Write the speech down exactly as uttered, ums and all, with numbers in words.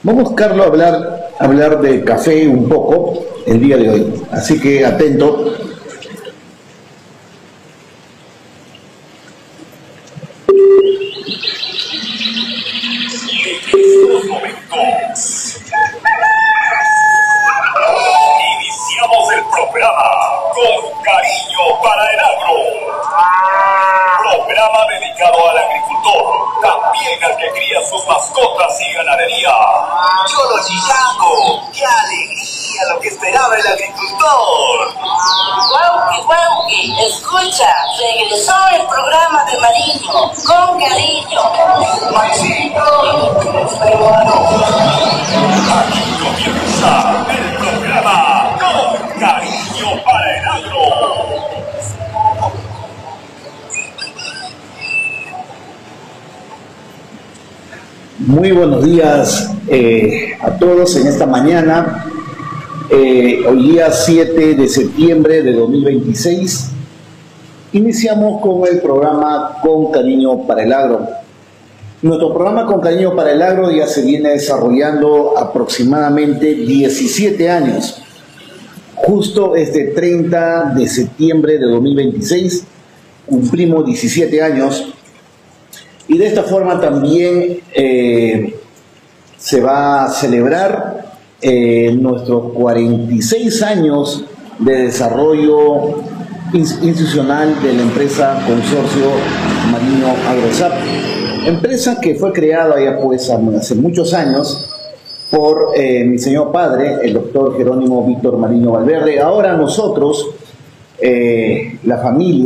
Vamos, Carlos, a hablar, a hablar de café un poco el día de hoy. Así que atento. Estos momentos iniciamos el programa con cariño para el agro. Programa dedicado al agricultor, también al que cría sus mascotas y ganadería. Cholo Chillango, qué alegría lo que esperaba el agricultor. Guauqui, guauqui, escucha, regresó el programa de Mariño, con cariño. Maicito, peruano. Aquí comienza el programa con cariño para el agro. Muy buenos días eh, a todos en esta mañana. Eh, hoy día siete de septiembre de dos mil veintiséis. Iniciamos con el programa Con Cariño para el Agro. Nuestro programa Con Cariño para el Agro ya se viene desarrollando aproximadamente diecisiete años. Justo este treinta de septiembre de dos mil veintiséis cumplimos diecisiete años. Y de esta forma también eh, se va a celebrar eh, nuestros cuarenta y seis años de desarrollo institucional de la empresa Consorcio Mariño AgroSap, empresa que fue creada ya pues hace muchos años por eh, mi señor padre, el doctor Jerónimo Víctor Mariño Valverde. Ahora nosotros, eh, la familia,